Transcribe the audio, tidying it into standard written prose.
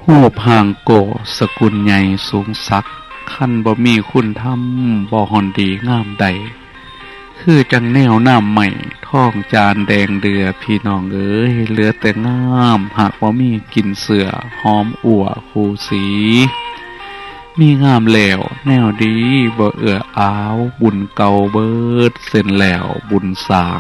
หูปห่างโกสกุลใหญ่สูงสักคันบ่มีคุณธรรมบ่ฮอนดีงามใดคือจังแนวน้ำใหม่ท้องจานแดงเดือพี่น้องเอ้ยเหลือแต่งามหากว่ามีกลิ่นเสือหอมอั่วคูสีมีงามแล้วแนวดีบ่เอื้ออ้าวบุญเก่าเบิดเส้นแล้วบุญสาง